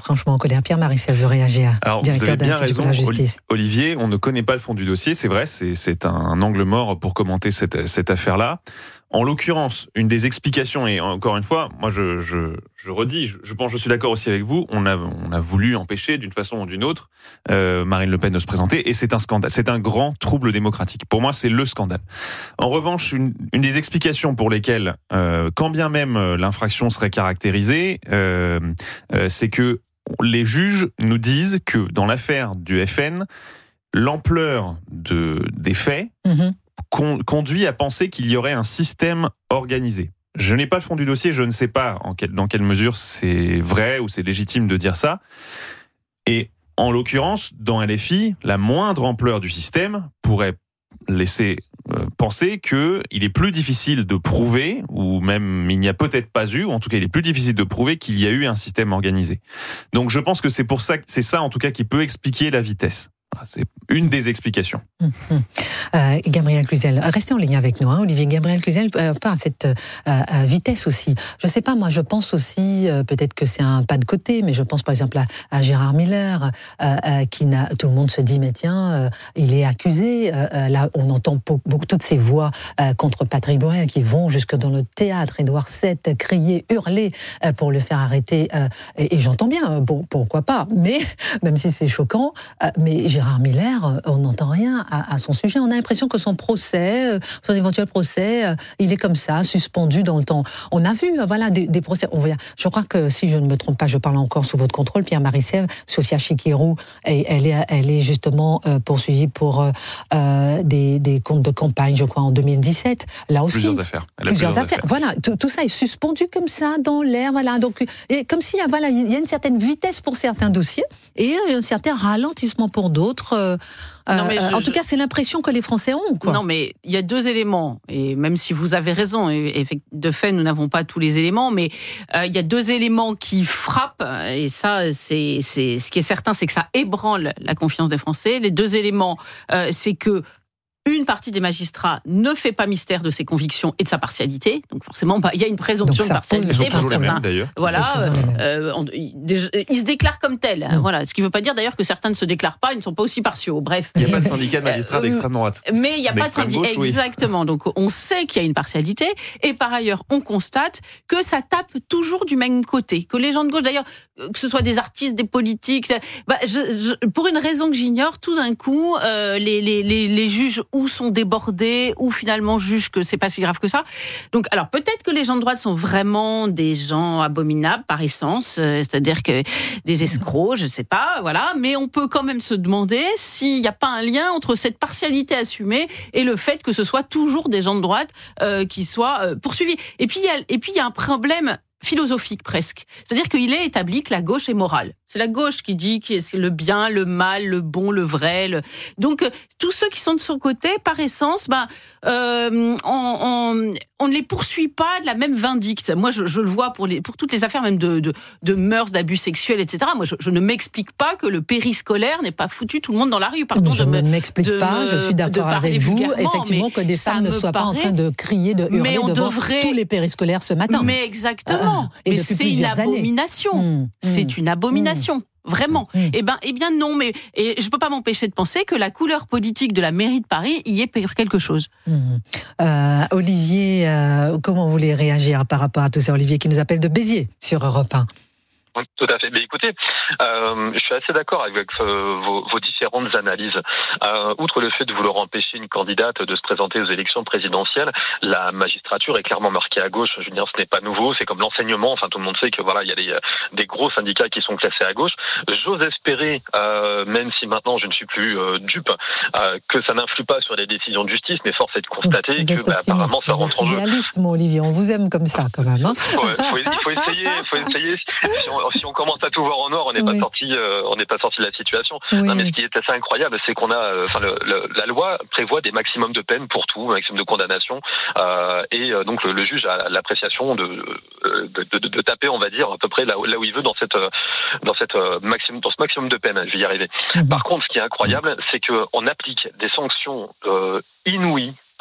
franchement en colère. Pierre-Marie Selve veut réagir, directeur de l'Institut pour la justice. Olivier, on ne connaît pas le fond du dossier, c'est vrai, c'est un angle mort pour commenter cette affaire-là. En l'occurrence, une des explications, et encore une fois, moi je redis, je pense, je suis d'accord aussi avec vous, on a voulu empêcher d'une façon ou d'une autre Marine Le Pen de se présenter, et c'est un scandale, c'est un grand trouble démocratique. Pour moi, c'est le scandale. En revanche, une des explications pour lesquelles, quand bien même l'infraction serait caractérisée, c'est que les juges nous disent que dans l'affaire du FN, l'ampleur des faits conduit à penser qu'il y aurait un système organisé. Je n'ai pas le fond du dossier, je ne sais pas dans quelle mesure c'est vrai ou c'est légitime de dire ça. Et en l'occurrence, dans LFI, la moindre ampleur du système pourrait laisser penser qu'il est plus difficile de prouver, ou même il n'y a peut-être pas eu, ou en tout cas il est plus difficile de prouver qu'il y a eu un système organisé. Donc je pense que c'est pour ça, c'est ça en tout cas qui peut expliquer la vitesse. C'est une des explications. Gabriel Cluzel, restez en ligne avec nous, Olivier. Gabriel Cluzel parle à cette vitesse aussi. Je ne sais pas, moi je pense aussi, peut-être que c'est un pas de côté, mais je pense par exemple à Gérard Miller, tout le monde se dit, mais tiens, il est accusé. Là, on entend beaucoup toutes ces voix contre Patrick Borel qui vont jusque dans le théâtre, Édouard VII, crier, hurler pour le faire arrêter. Et j'entends bien, pourquoi pas, mais même si c'est choquant, mais Gérard Miller, on n'entend rien à son sujet. On a l'impression que son procès, son éventuel procès, il est comme ça, suspendu dans le temps. On a vu, des procès. Je crois que, si je ne me trompe pas, je parle encore sous votre contrôle, Pierre-Marie Selve, Sophia Chikirou, elle est justement poursuivie pour des comptes de campagne, je crois, en 2017. Là aussi. Plusieurs affaires. Voilà, tout ça est suspendu comme ça, dans l'air, voilà. Donc, comme s'il y a une certaine vitesse pour certains dossiers et un certain ralentissement pour d'autres. En tout cas, c'est l'impression que les Français ont, quoi. Non, mais il y a deux éléments, et même si vous avez raison, et de fait, nous n'avons pas tous les éléments, mais il y a deux éléments qui frappent, et ça, c'est ce qui est certain, c'est que ça ébranle la confiance des Français. Les deux éléments, c'est que une partie des magistrats ne fait pas mystère de ses convictions et de sa partialité. Donc forcément, il y a une présomption de partialité pour certains. Voilà, ils se déclarent comme tels. Voilà, ce qui ne veut pas dire d'ailleurs que certains ne se déclarent pas, ils ne sont pas aussi partiaux. Bref. Il n'y a pas de syndicat de magistrats d'extrême droite. Mais il n'y a pas de syndicat. Exactement. Oui. Donc on sait qu'il y a une partialité. Et par ailleurs, on constate que ça tape toujours du même côté. Que les gens de gauche, d'ailleurs, que ce soit des artistes, des politiques, pour une raison que j'ignore, tout d'un coup, les juges ou sont débordés, ou finalement jugent que c'est pas si grave que ça. Donc, alors peut-être que les gens de droite sont vraiment des gens abominables par essence, c'est-à-dire que des escrocs, je sais pas, voilà. Mais on peut quand même se demander s'il n'y a pas un lien entre cette partialité assumée et le fait que ce soit toujours des gens de droite qui soient poursuivis. Et puis il y a un problème philosophique presque. C'est-à-dire qu'il est établi que la gauche est morale. C'est la gauche qui dit que c'est le bien, le mal, le bon, le vrai. Donc, tous ceux qui sont de son côté, par essence, on ne les poursuit pas de la même vindicte. Moi, je le vois pour toutes les affaires même de mœurs, d'abus sexuels, etc. Moi, je ne m'explique pas que le périscolaire n'ait pas foutu tout le monde dans la rue. Pardon, je ne m'explique pas, je suis d'accord avec vous, effectivement, que des femmes ne soient pas en train de crier, de hurler devant tous les périscolaires ce matin. Mais exactement. Mais c'est une abomination. C'est une abomination. Vraiment. Eh bien non, mais je peux pas m'empêcher de penser que la couleur politique de la mairie de Paris y est pour quelque chose. Olivier, comment vous voulez réagir par rapport à tout ça? Olivier qui nous appelle de Béziers sur Europe 1. Oui, tout à fait. Mais écoutez, je suis assez d'accord avec vos différentes analyses. Outre le fait de vouloir empêcher une candidate de se présenter aux élections présidentielles, la magistrature est clairement marquée à gauche. Je veux dire, ce n'est pas nouveau. C'est comme l'enseignement. Enfin, tout le monde sait que voilà, il y a des gros syndicats qui sont classés à gauche. J'ose espérer, même si maintenant je ne suis plus dupe, que ça n'influe pas sur les décisions de justice. Mais force est de constater que apparemment ça rentre en jeu. Idéaliste, mon Olivier. On vous aime comme ça, quand même. Hein. Il faut essayer. Si on commence à tout voir en noir, on n'est pas sorti de la situation. Non, mais ce qui est assez incroyable, c'est qu'on a, la loi prévoit des maximums de peine pour tout, un maximum de condamnation, et donc le juge a l'appréciation de taper, on va dire, à peu près là où il veut dans ce maximum de peine. Je vais y arriver. Par contre, ce qui est incroyable, c'est qu'on applique des sanctions inouïes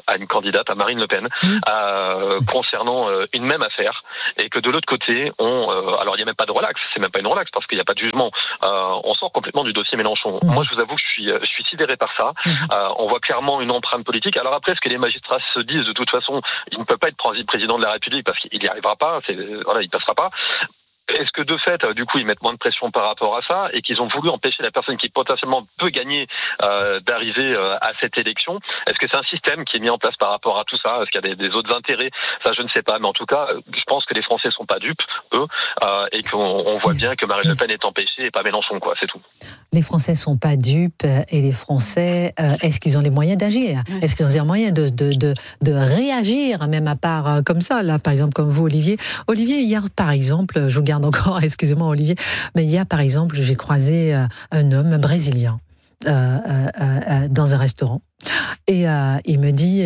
à une candidate, à Marine Le Pen, concernant une même affaire, et que de l'autre côté, alors il n'y a même pas de relax, c'est même pas une relax parce qu'il n'y a pas de jugement. On sort complètement du dossier Mélenchon. Moi, je vous avoue que je suis sidéré par ça. On voit clairement une empreinte politique. Alors après, ce que les magistrats se disent, de toute façon, il ne peut pas être président de la République parce qu'il n'y arrivera pas. Il passera pas. Est-ce que de fait, du coup, ils mettent moins de pression par rapport à ça et qu'ils ont voulu empêcher la personne qui potentiellement peut gagner d'arriver à cette élection? Est-ce que c'est un système qui est mis en place par rapport à tout ça? Est-ce qu'il y a des autres intérêts? Ça, je ne sais pas. Mais en tout cas, je pense que les Français sont pas dupes, eux, et qu'on voit bien que Marine Le Pen est empêchée et pas Mélenchon, quoi. C'est tout. Les Français sont pas dupes et les Français, est-ce qu'ils ont les moyens d'agir? Est-ce qu'ils ont les moyens de réagir, même à part comme ça, là, par exemple, comme vous, Olivier? Olivier, hier, par exemple, je vous garde encore, excusez-moi Olivier, mais hier par exemple j'ai croisé un homme brésilien dans un restaurant et il me dit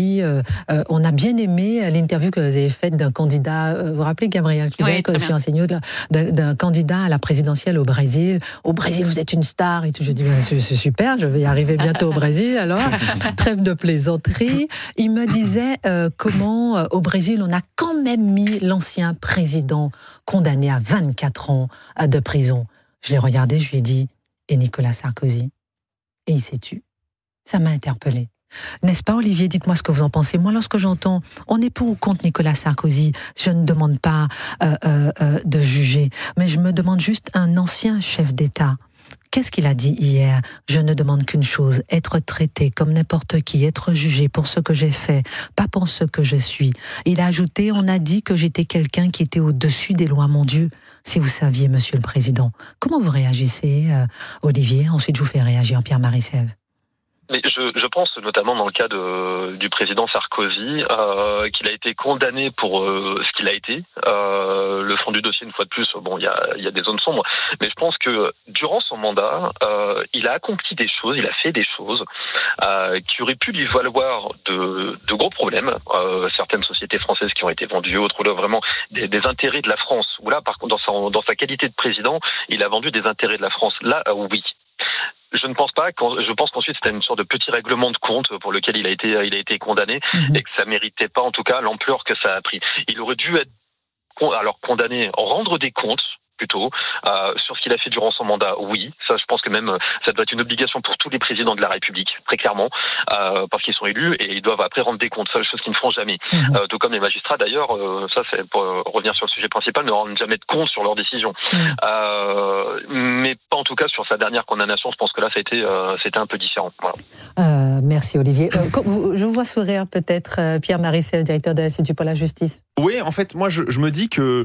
on a bien aimé l'interview que vous avez faite d'un candidat, vous vous rappelez Gabriel Cluzel, que je suis enseignante, d'un candidat à la présidentielle au Brésil. Au Brésil vous êtes une star et tout. Je dis c'est super, je vais y arriver bientôt au Brésil alors. Trêve de plaisanterie. Il me disait comment au Brésil on a quand même mis l'ancien président condamné à 24 ans de prison. Je l'ai regardé, je lui ai dit et Nicolas Sarkozy? Et il s'est tué. Ça m'a interpellée. N'est-ce pas, Olivier? Dites-moi ce que vous en pensez. Moi, lorsque j'entends « on est pour ou contre Nicolas Sarkozy », je ne demande pas de juger, mais je me demande juste un ancien chef d'État. Qu'est-ce qu'il a dit hier? Je ne demande qu'une chose, être traité comme n'importe qui, être jugé pour ce que j'ai fait, pas pour ce que je suis. Il a ajouté, on a dit que j'étais quelqu'un qui était au-dessus des lois, mon Dieu. Si vous saviez, Monsieur le Président. Comment vous réagissez, Olivier? Ensuite, je vous fais réagir Pierre-Marie Sèvres. Mais je pense notamment dans le cas du président Sarkozy qu'il a été condamné pour ce qu'il a été. Le fond du dossier, une fois de plus, bon, il y a des zones sombres, mais je pense que durant son mandat, il a accompli des choses, il a fait des choses qui auraient pu lui valoir de gros problèmes. Certaines sociétés françaises qui ont été vendues, autres là vraiment des intérêts de la France. Ou là, par contre, dans sa qualité de président, il a vendu des intérêts de la France. Là, oui. Je ne pense pas. Je pense qu'ensuite c'était une sorte de petit règlement de compte pour lequel il a été condamné et que ça méritait pas, en tout cas, l'ampleur que ça a pris. Il aurait dû être condamné, rendre des comptes plutôt sur ce qu'il a fait durant son mandat. Oui, ça, je pense que même ça doit être une obligation pour tous les présidents de la République, très clairement, parce qu'ils sont élus et ils doivent après rendre des comptes. Ça, chose qu'ils ne feront jamais. Tout comme les magistrats, d'ailleurs, ça, c'est pour revenir sur le sujet principal, ne rendent jamais de compte sur leurs décisions. Mais pas en tout cas sur sa dernière condamnation. Je pense que là, c'était un peu différent. Voilà. Merci Olivier. Je vous vois sourire peut-être, Pierre-Marie Sèvres, directeur de l'Institut pour la justice. Oui, en fait, moi, je me dis que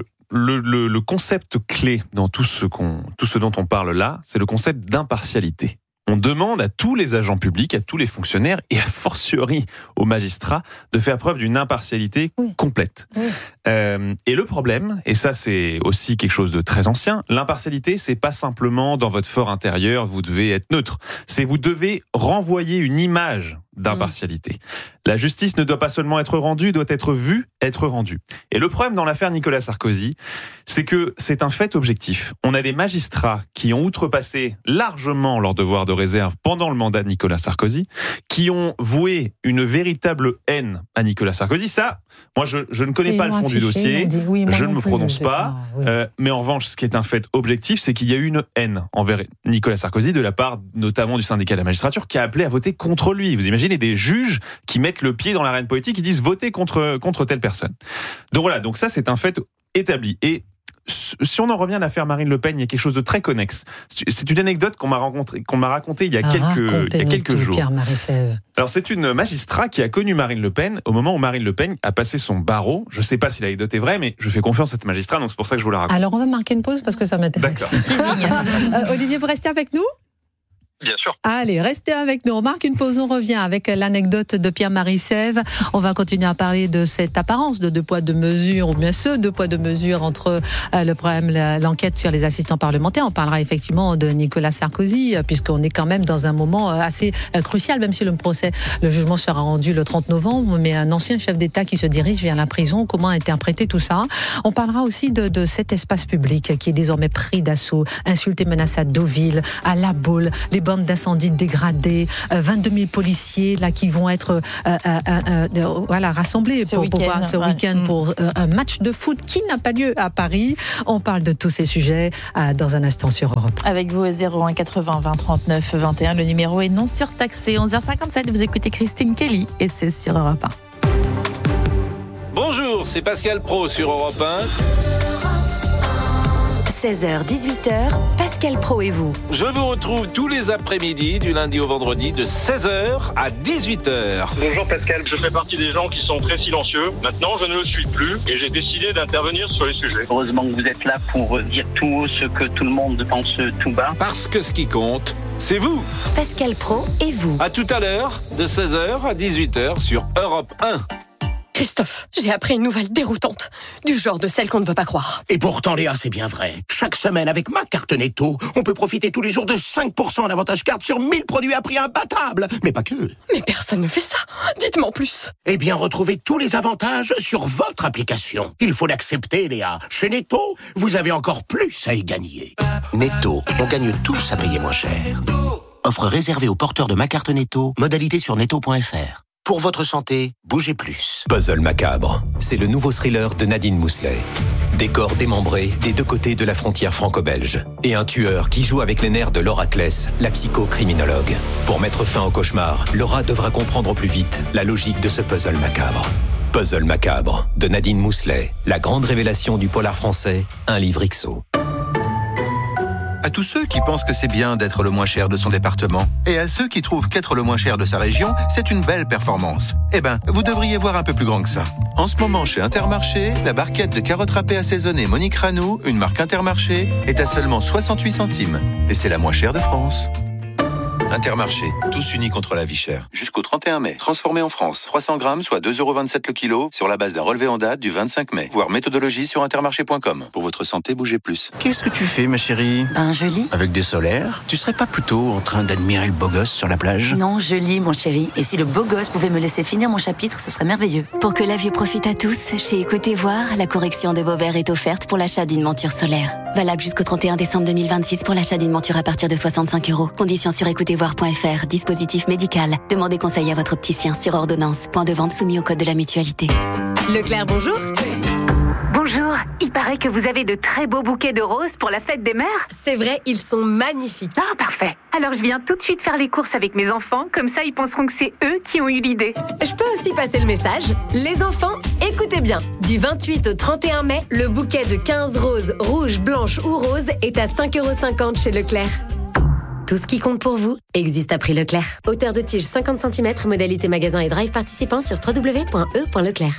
le concept clé dans tout ce dont on parle là, c'est le concept d'impartialité. On demande à tous les agents publics, à tous les fonctionnaires et a fortiori aux magistrats de faire preuve d'une impartialité complète. Oui. Et le problème, et ça c'est aussi quelque chose de très ancien, l'impartialité c'est pas simplement dans votre fort intérieur, vous devez être neutre, c'est vous devez renvoyer une image d'impartialité. La justice ne doit pas seulement être rendue, doit être vue, être rendue. Et le problème dans l'affaire Nicolas Sarkozy, c'est que c'est un fait objectif. On a des magistrats qui ont outrepassé largement leur devoir de réserve pendant le mandat de Nicolas Sarkozy, qui ont voué une véritable haine à Nicolas Sarkozy. Ça, moi je ne connais pas le fond du dossier, je ne me prononce pas, mais en revanche, ce qui est un fait objectif, c'est qu'il y a eu une haine envers Nicolas Sarkozy de la part notamment du syndicat de la magistrature qui a appelé à voter contre lui. Vous imaginez des juges qui mettent le pied dans l'arène politique, qui disent voter contre telle personne. Donc voilà, donc ça c'est un fait établi. Et si on en revient à l'affaire Marine Le Pen, il y a quelque chose de très connexe. C'est une anecdote qu'on m'a racontée il y a quelques jours. Pierre-Marie Sèvres. Alors c'est une magistrat qui a connu Marine Le Pen au moment où Marine Le Pen a passé son barreau. Je ne sais pas si l'anecdote est vraie, mais je fais confiance à cette magistrat, donc c'est pour ça que je vous la raconte. Alors on va marquer une pause parce que ça m'intéresse. D'accord. Olivier, vous restez avec nous ? Bien sûr. Allez, restez avec nous. On marque une pause, on revient avec l'anecdote de Pierre-Marie Sèvres. On va continuer à parler de cette apparence de deux poids, deux mesures, ou bien ce deux poids, deux mesures entre le problème, l'enquête sur les assistants parlementaires. On parlera effectivement de Nicolas Sarkozy, puisqu'on est quand même dans un moment assez crucial, même si le jugement sera rendu le 30 novembre, mais un ancien chef d'État qui se dirige vers la prison, comment interpréter tout ça? On parlera aussi de cet espace public qui est désormais pris d'assaut, insultes et menaces à Deauville, à La Baule, les bandes d'incendie dégradées, 22 000 policiers là qui vont être rassemblés ce week-end pour un match de foot qui n'a pas lieu à Paris. On parle de tous ces sujets dans un instant sur Europe. Avec vous 01 80 20 39 21, le numéro est non surtaxé. 11h57, vous écoutez Christine Kelly et c'est sur Europe 1. Bonjour, c'est Pascal Pro sur Europe 1. 16h-18h, Pascal Pro et vous. Je vous retrouve tous les après-midi du lundi au vendredi de 16h à 18h. Bonjour Pascal, je fais partie des gens qui sont très silencieux. Maintenant, je ne le suis plus et j'ai décidé d'intervenir sur les sujets. Heureusement que vous êtes là pour dire tout haut ce que tout le monde pense tout bas. Parce que ce qui compte, c'est vous. Pascal Pro et vous. À tout à l'heure, de 16h à 18h sur Europe 1. Christophe, j'ai appris une nouvelle déroutante, du genre de celle qu'on ne veut pas croire. Et pourtant, Léa, c'est bien vrai. Chaque semaine, avec ma carte Netto, on peut profiter tous les jours de 5% d'avantage carte sur 1000 produits à prix imbattable. Mais pas que. Mais personne ne fait ça. Dites-moi en plus. Eh bien, retrouvez tous les avantages sur votre application. Il faut l'accepter, Léa. Chez Netto, vous avez encore plus à y gagner. Netto, on gagne tous à payer moins cher. Offre réservée aux porteurs de ma carte Netto. Modalité sur netto.fr. Pour votre santé, bougez plus. Puzzle macabre, c'est le nouveau thriller de Nadine Mousselet. Des corps démembrés des deux côtés de la frontière franco-belge. Et un tueur qui joue avec les nerfs de Laura Kless, la psychocriminologue. Pour mettre fin au cauchemar, Laura devra comprendre au plus vite la logique de ce puzzle macabre. Puzzle macabre, de Nadine Mousselet. La grande révélation du polar français, un livre XO. À tous ceux qui pensent que c'est bien d'être le moins cher de son département, et à ceux qui trouvent qu'être le moins cher de sa région, c'est une belle performance. Eh ben, vous devriez voir un peu plus grand que ça. En ce moment, chez Intermarché, la barquette de carottes râpées assaisonnées Monique Ranou, une marque Intermarché, est à seulement 68 centimes. Et c'est la moins chère de France. Intermarché, tous unis contre la vie chère. Jusqu'au 31 mai. Transformé en France. 300 grammes, soit 2,27€ le kilo, sur la base d'un relevé en date du 25 mai. Voir méthodologie sur intermarché.com. Pour votre santé, bougez plus. Qu'est-ce que tu fais, ma chérie? Je lis. Avec des solaires? Tu serais pas plutôt en train d'admirer le beau gosse sur la plage? Non, je lis, mon chéri. Et si le beau gosse pouvait me laisser finir mon chapitre, ce serait merveilleux. Pour que la vie profite à tous, chez Écoutez Voir, la correction de vos verres est offerte pour l'achat d'une monture solaire. Valable jusqu'au 31 décembre 2026 pour l'achat d'une monture à partir de 65€. Conditions sur écoutezvoir.fr. Dispositif médical. Demandez conseil à votre opticien sur ordonnance. Point de vente soumis au code de la mutualité. Leclerc, bonjour. Bonjour, il paraît que vous avez de très beaux bouquets de roses pour la fête des mères. C'est vrai, ils sont magnifiques. Ah, parfait. Alors je viens tout de suite faire les courses avec mes enfants, comme ça ils penseront que c'est eux qui ont eu l'idée. Je peux aussi passer le message. Les enfants, écoutez bien. Du 28 au 31 mai, le bouquet de 15 roses, rouges, blanches ou roses est à 5,50€ chez Leclerc. Tout ce qui compte pour vous existe à prix Leclerc. Hauteur de tige 50 cm, modalité magasin et drive participant sur www.e.leclerc.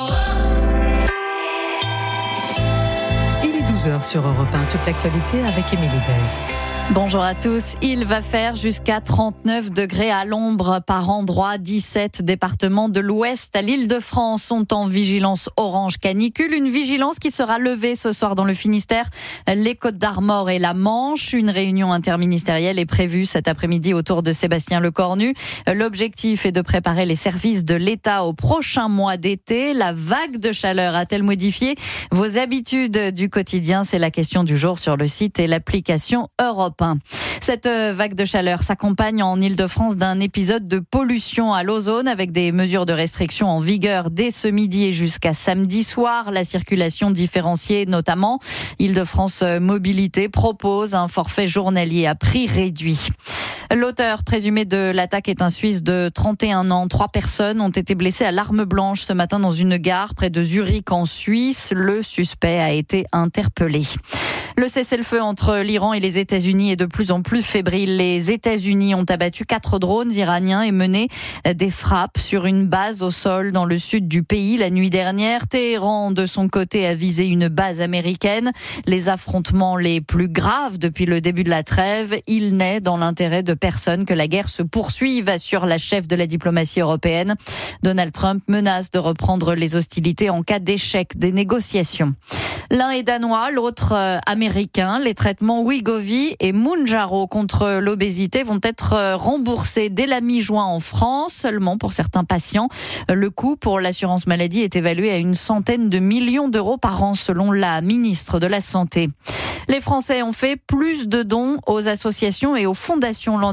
Il est 12h sur Europe 1, toute l'actualité avec Émilie Dez. Bonjour à tous. Il va faire jusqu'à 39 degrés à l'ombre par endroit. 17 départements de l'Ouest à l'Île-de-France sont en vigilance orange canicule. Une vigilance qui sera levée ce soir dans le Finistère, les Côtes-d'Armor et la Manche. Une réunion interministérielle est prévue cet après-midi autour de Sébastien Lecornu. L'objectif est de préparer les services de l'État au prochain mois d'été. La vague de chaleur a-t-elle modifié vos habitudes du quotidien? C'est la question du jour sur le site et l'application Europe. Cette vague de chaleur s'accompagne en Île-de-France d'un épisode de pollution à l'ozone avec des mesures de restriction en vigueur dès ce midi et jusqu'à samedi soir. La circulation différenciée notamment. Île-de-France Mobilité propose un forfait journalier à prix réduit. L'auteur présumé de l'attaque est un Suisse de 31 ans. 3 personnes ont été blessées à l'arme blanche ce matin dans une gare près de Zurich en Suisse. Le suspect a été interpellé. Le cessez-le-feu entre l'Iran et les États-Unis est de plus en plus fébrile. Les États-Unis ont abattu 4 drones iraniens et mené des frappes sur une base au sol dans le sud du pays la nuit dernière. Téhéran, de son côté, a visé une base américaine. Les affrontements les plus graves depuis le début de la trêve. Il n'est dans l'intérêt de personne que la guerre se poursuive, assure la chef de la diplomatie européenne. Donald Trump menace de reprendre les hostilités en cas d'échec des négociations. L'un est danois, l'autre américain. Les traitements Wegovy et Mounjaro contre l'obésité vont être remboursés dès la mi-juin en France, seulement pour certains patients. Le coût pour l'assurance maladie est évalué à une centaine de millions d'euros par an, selon la ministre de la Santé. Les Français ont fait plus de dons aux associations et aux fondations l'an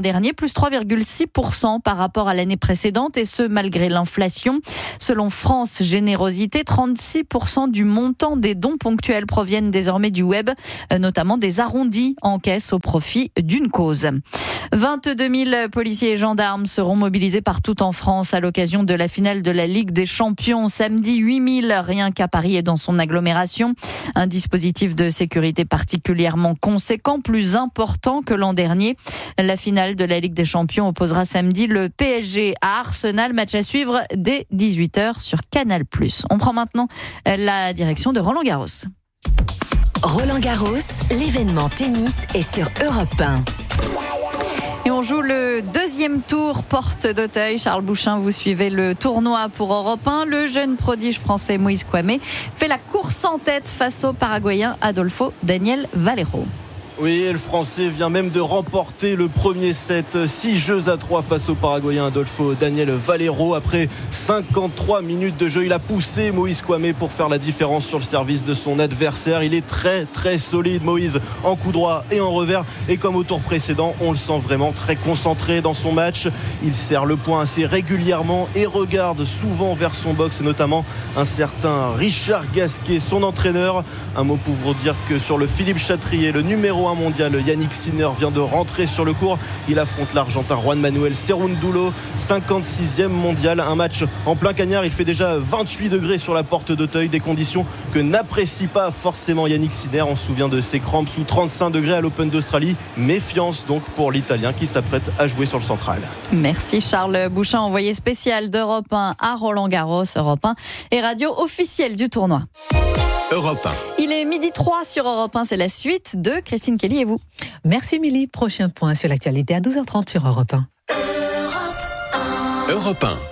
dernier, plus 3,6% par rapport à l'année précédente, et ce malgré l'inflation. Selon France Générosité, 36% du montant des dons ponctuels proviennent désormais du web, notamment des arrondis en caisse au profit d'une cause. 22 000 policiers et gendarmes seront mobilisés partout en France à l'occasion de la finale de la Ligue des Champions. Samedi, 8 000 rien qu'à Paris et dans son agglomération. Un dispositif de sécurité particulièrement conséquent, plus important que l'an dernier. La finale de la Ligue des Champions opposera samedi le PSG à Arsenal. Match à suivre dès 18h sur Canal+. On prend maintenant la direction de Roland-Garros. Roland-Garros, l'événement tennis est sur Europe 1. Et on joue le deuxième tour porte d'Auteuil. Charles Bouchin, vous suivez le tournoi pour Europe 1. Le jeune prodige français Moïse Kouamé fait la course en tête face au Paraguayen Adolfo Daniel Valero. Oui, le Français vient même de remporter le premier set, 6-3 face au Paraguayen Adolfo Daniel Valero. Après 53 minutes de jeu, il a poussé Moïse Kouamé pour faire la différence sur le service de son adversaire. Il est très très solide, Moïse, en coup droit et en revers. Et comme au tour précédent, on le sent vraiment très concentré dans son match. Il serre le point assez régulièrement et regarde souvent vers son box, et notamment un certain Richard Gasquet, son entraîneur. Un mot pour vous dire que sur le Philippe Chatrier, le numéro 1 mondial, Yannick Sinner vient de rentrer sur le court. Il affronte l'Argentin Juan Manuel Cerúndolo, 56e mondial. Un match en plein cagnard. Il fait déjà 28 degrés sur la porte d'Auteuil, des conditions que n'apprécie pas forcément Yannick Sinner. On se souvient de ses crampes sous 35 degrés à l'Open d'Australie. Méfiance donc pour l'Italien qui s'apprête à jouer sur le central. Merci Charles Bouchin, envoyé spécial d'Europe 1 à Roland-Garros. Europe 1 et radio officielle du tournoi. Europe 1. Il est 12h03 sur Europe 1, c'est la suite de Christine Kelly et vous. Merci Émilie, prochain point sur l'actualité à 12h30 sur Europe 1. Europe 1.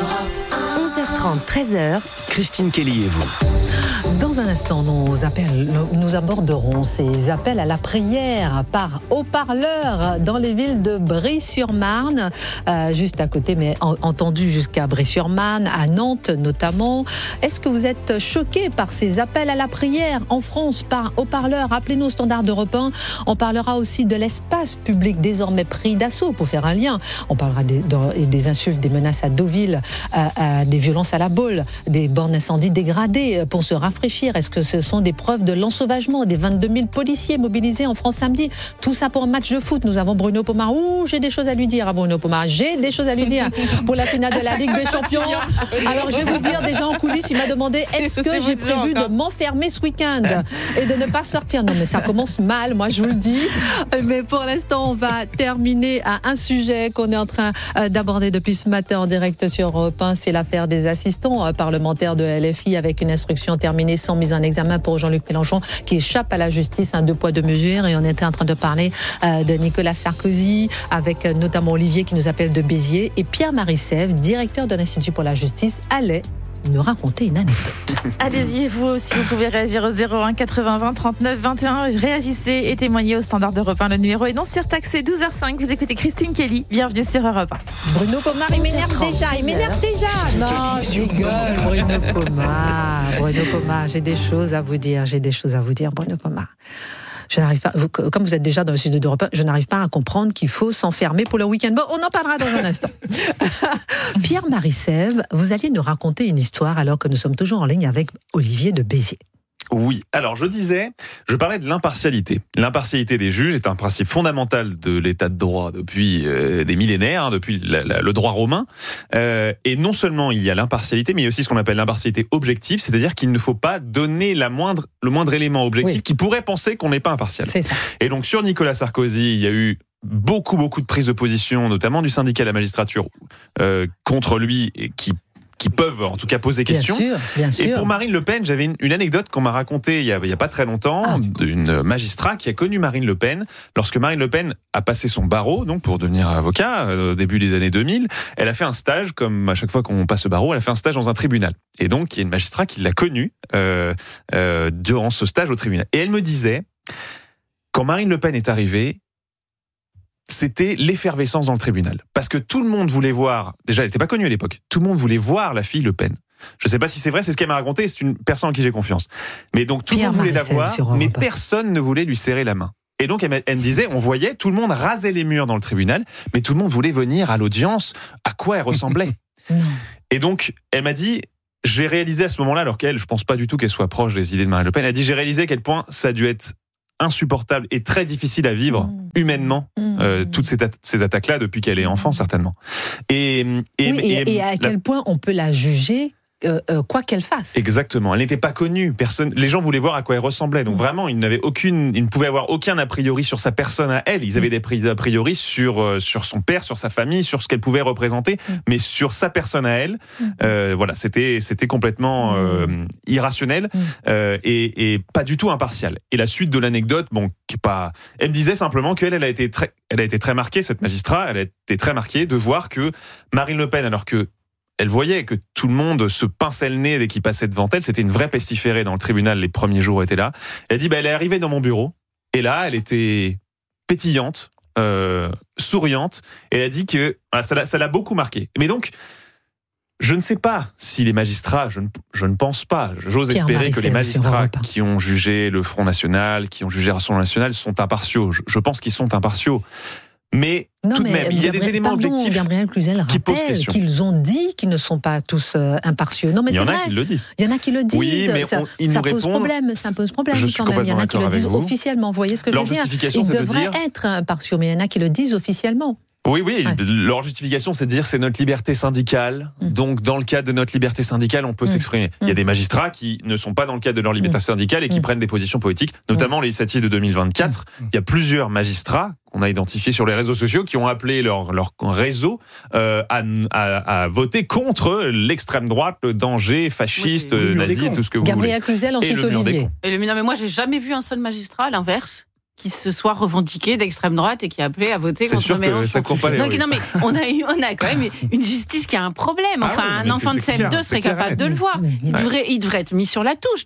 11h30, 13h. Christine Kelly et vous. Dans un instant, nous aborderons ces appels à la prière par haut-parleur dans les villes de Brie-sur-Marne, juste à côté, mais entendu jusqu'à Brie-sur-Marne, à Nantes notamment. Est-ce que vous êtes choqués par ces appels à la prière en France par haut-parleur? Appelez-nous au standard d'Europe 1. On parlera aussi de l'espace public désormais pris d'assaut, pour faire un lien. On parlera des insultes, des menaces à Deauville, des violences à la Baule, des bornes incendie dégradées pour se rafraîchir. Est-ce que ce sont des preuves de l'ensauvagement des 22 000 policiers mobilisés en France samedi? Tout ça pour un match de foot. Nous avons Bruno Pomar. J'ai des choses à lui dire à Bruno Pomar. J'ai des choses à lui dire pour la finale de la Ligue des Champions. Alors je vais vous dire, déjà en coulisses, il m'a demandé est-ce que j'ai prévu de m'enfermer ce week-end et de ne pas sortir. Non mais ça commence mal, moi je vous le dis. Mais pour l'instant, on va terminer à un sujet qu'on est en train d'aborder depuis ce matin en direct sur Europe 1. C'est l'affaire des assistants parlementaires de LFI avec une instruction terminée sans mise en examen pour Jean-Luc Mélenchon qui échappe à la justice, 2 poids 2 mesures. Et on était en train de parler de Nicolas Sarkozy avec notamment Olivier qui nous appelle de Béziers et Pierre-Marie Sèvres, directeur de l'Institut pour la justice, allait nous raconter une anecdote. Allez-y, vous aussi, vous pouvez réagir au 01 80 20 39 21. Réagissez et témoignez au standard d'Europe 1. Le numéro est non surtaxé, 12h05. Vous écoutez Christine Kelly. Bienvenue sur Europe 1. Bruno Pomar, il m'énerve déjà. Non, je rigole, Bruno Pomar, j'ai des choses à vous dire, Bruno Pomar. Je n'arrive pas, comme vous êtes déjà dans le sud d'Europe, je n'arrive pas à comprendre qu'il faut s'enfermer pour le week-end. Bon, on en parlera dans un instant. Pierre-Marie Sèvres, vous alliez nous raconter une histoire alors que nous sommes toujours en ligne avec Olivier de Béziers. Oui, alors je parlais de l'impartialité. L'impartialité des juges est un principe fondamental de l'état de droit depuis des millénaires, depuis le droit romain. Et non seulement il y a l'impartialité, mais il y a aussi ce qu'on appelle l'impartialité objective, c'est-à-dire qu'il ne faut pas donner le moindre élément objectif qui pourrait penser qu'on n'est pas impartial. C'est ça. Et donc sur Nicolas Sarkozy, il y a eu beaucoup de prises de position, notamment du syndicat de la magistrature contre lui, et qui peuvent en tout cas poser question. Bien sûr. Et pour Marine Le Pen, j'avais une anecdote qu'on m'a racontée il y a pas très longtemps d'une magistrat qui a connu Marine Le Pen lorsque Marine Le Pen a passé son barreau, donc pour devenir avocat au début des années 2000. Elle a fait un stage, comme à chaque fois qu'on passe le barreau, elle a fait un stage dans un tribunal. Et donc il y a une magistrat qui l'a connue durant ce stage au tribunal. Et elle me disait, quand Marine Le Pen est arrivée, c'était l'effervescence dans le tribunal. Parce que tout le monde voulait voir, déjà elle n'était pas connue à l'époque, tout le monde voulait voir la fille Le Pen. Je ne sais pas si c'est vrai, c'est ce qu'elle m'a raconté, c'est une personne en qui j'ai confiance. Mais donc tout le monde voulait la voir, mais personne ne voulait lui serrer la main. Et donc, elle me disait, on voyait, tout le monde rasait les murs dans le tribunal, mais tout le monde voulait venir à l'audience, à quoi elle ressemblait. Et donc, elle m'a dit, j'ai réalisé à ce moment-là, alors qu'elle, je pense pas du tout qu'elle soit proche des idées de Marine Le Pen, elle a dit, j'ai réalisé à quel point ça a dû être insupportable et très difficile à vivre humainement, toutes ces attaques-là depuis qu'elle est enfant, certainement. Et à quel point on peut la juger quoi qu'elle fasse. Exactement. Elle n'était pas connue. Les gens voulaient voir à quoi elle ressemblait. Donc vraiment, ils ne pouvaient avoir aucun a priori sur sa personne à elle. Ils avaient des a priori sur son père, sur sa famille, sur ce qu'elle pouvait représenter, mais sur sa personne à elle, voilà, c'était complètement irrationnel et pas du tout impartial. Et la suite de l'anecdote, qui est pas. Elle me disait simplement qu'elle a été très marquée, cette magistrat. Elle a été très marquée de voir que Marine Le Pen, alors que elle voyait que tout le monde se pinçait le nez dès qu'il passait devant elle. C'était une vraie pestiférée dans le tribunal. Les premiers jours étaient là. Elle a dit, elle est arrivée dans mon bureau. Et là, elle était pétillante, souriante. Et elle a dit que ça l'a beaucoup marquée. Mais donc, je ne sais pas si les magistrats, je ne pense pas. J'ose espérer que les magistrats qui ont jugé le Front National, qui ont jugé le Rassemblement National sont impartiaux. Je pense qu'ils sont impartiaux. Mais tout de même, il y a des éléments objectifs Gabriel Cluzel qui posent question. Qu'ils ont dit qu'ils ne sont pas tous impartiaux. Non, mais il y en a qui le disent. Il y en a qui le disent. Oui, mais ça pose problème. Ça pose problème quand même. Il y en a qui le disent officiellement. Vous voyez ce que je veux dire ? Ils devraient être impartiaux, mais il y en a qui le disent officiellement. Oui, leur justification, c'est de dire c'est notre liberté syndicale. Donc, dans le cadre de notre liberté syndicale, on peut s'exprimer. Il y a des magistrats qui ne sont pas dans le cadre de leur liberté syndicale et qui prennent des positions politiques, notamment législatives de 2024. Il y a plusieurs magistrats qu'on a identifiés sur les réseaux sociaux qui ont appelé leur réseau à voter contre l'extrême droite, le danger fasciste, nazi et tout ce que vous voulez. Gabriel Cluzel, ensuite Olivier. Non, mais moi, j'ai jamais vu un seul magistrat, à l'inverse, qui se soit revendiqué d'extrême droite et qui a appelé à voter contre Mélenchon. Non, mais on a quand même une justice qui a un problème. Enfin, un enfant de CM2 serait capable de le voir. Il devrait être mis sur la touche.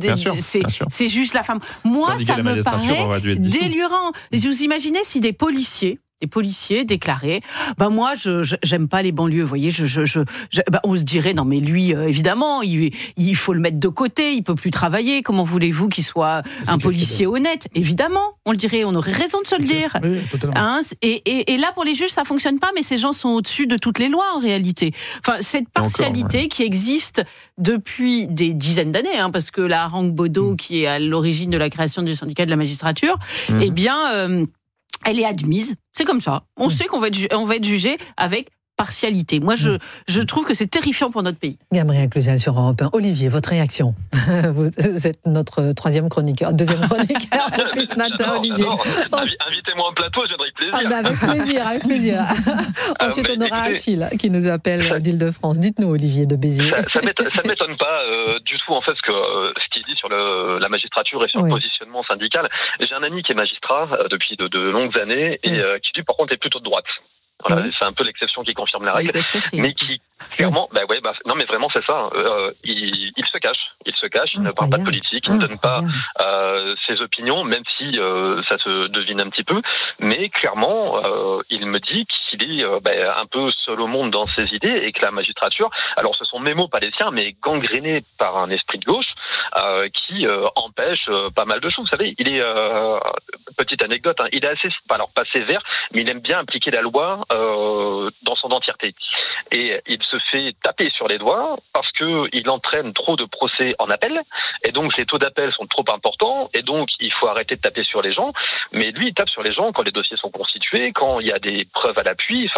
C'est juste la femme. Moi, ça me paraît délirant. Vous imaginez si des policiers déclaraient moi j'aime pas les banlieues, vous voyez, on se dirait non mais lui évidemment il faut le mettre de côté, il peut plus travailler, comment voulez-vous qu'il soit un policier honnête, évidemment on le dirait, on aurait raison de se le dire. Oui, totalement. Et là pour les juges ça fonctionne pas, mais ces gens sont au-dessus de toutes les lois en réalité. Enfin cette partialité qui existe depuis des dizaines d'années, parce que la Harangue Baudot qui est à l'origine de la création du syndicat de la magistrature, eh bien elle est admise, c'est comme ça. On sait qu'on va être jugé avec partialité. Moi, je trouve que c'est terrifiant pour notre pays. Gabriel Cluzel sur Europe 1. Olivier, votre réaction ? Vous êtes notre deuxième chroniqueur depuis ce matin, Olivier. Invitez-moi en plateau, je viendrai avec plaisir. Avec plaisir. Ensuite, on aura Achille qui nous appelle d'Île-de-France. Dites-nous, Olivier de Béziers. Ça m'étonne pas du tout, en fait, ce qu'il dit sur la magistrature et sur le positionnement syndical. J'ai un ami qui est magistrat depuis de longues années et qui, lui, par contre, est plutôt de droite. Voilà, c'est un peu l'exception qui confirme la règle, mais qui clairement, non mais vraiment c'est ça. Il se cache, il ne parle pas de politique, il ne donne pas ses opinions, même si ça se devine un petit peu. Mais clairement, il me dit qu'il est un peu seul au monde dans ses idées et que la magistrature, alors ce sont mes mots pas les siens, mais gangrénée par un esprit de gauche qui empêche pas mal de choses. Vous savez, il est petite anecdote, il est assez, alors pas sévère, mais il aime bien appliquer la loi dans son entièreté. Et il se fait taper sur les doigts parce que il entraîne trop de procès en appel, et donc les taux d'appel sont trop importants, et donc il faut arrêter de taper sur les gens. Mais lui, il tape sur les gens quand les dossiers sont constitués, quand il y a des preuves à l'appui,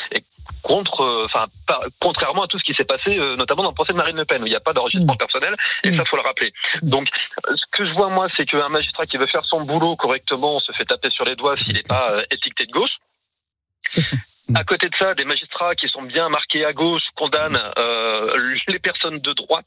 contrairement à tout ce qui s'est passé, notamment dans le procès de Marine Le Pen, où il n'y a pas d'enregistrement personnel, et ça, faut le rappeler. Donc, ce que je vois, moi, c'est qu'un magistrat qui veut faire son boulot correctement se fait taper sur les doigts s'il n'est pas étiqueté de gauche. À côté de ça, des magistrats qui sont bien marqués à gauche condamnent les personnes de droite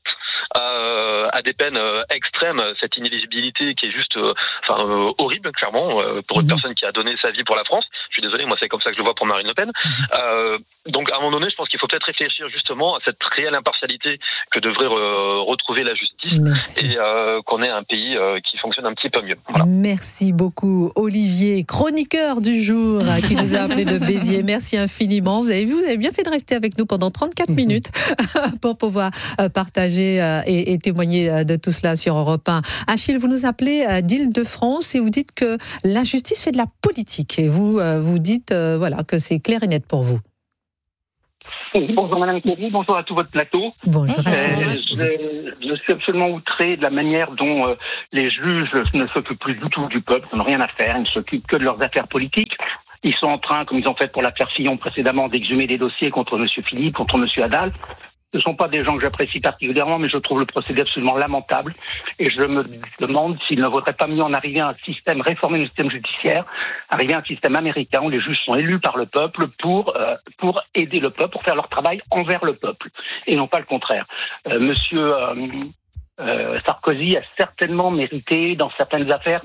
à des peines extrêmes, cette inéligibilité qui est juste horrible, clairement, pour une personne qui a donné sa vie pour la France. Je suis désolé, moi c'est comme ça que je le vois pour Marine Le Pen. Donc à un moment donné, je pense qu'il faut peut-être réfléchir justement à cette réelle impartialité que devrait retrouver la justice et qu'on ait un pays qui fonctionne un petit peu mieux. Voilà. Merci beaucoup Olivier, chroniqueur du jour, qui nous a appelé de Béziers. Merci infiniment. Vous avez vu, vous avez bien fait de rester avec nous pendant 34 minutes pour pouvoir partager et témoigner de tout cela sur Europe 1. Achille, vous nous appelez d'Île-de-France et vous dites que la justice fait de la politique. Et vous dites voilà, que c'est clair et net pour vous. Oui, bonjour Madame Kelly, bonjour à tout votre plateau. Bonjour. Je suis absolument outré de la manière dont les juges ne s'occupent plus du tout du peuple, ils n'ont rien à faire, ils ne s'occupent que de leurs affaires politiques. Ils sont en train, comme ils ont fait pour l'affaire Fillon précédemment, d'exhumer des dossiers contre M. Philippe, contre M. Adal. Ce ne sont pas des gens que j'apprécie particulièrement, mais je trouve le procédé absolument lamentable. Et je me demande s'il ne vaudrait pas mieux en arriver à un système, réformer le système judiciaire, arriver à un système américain où les juges sont élus par le peuple pour aider le peuple, pour faire leur travail envers le peuple, et non pas le contraire. Monsieur Sarkozy a certainement mérité, dans certaines affaires,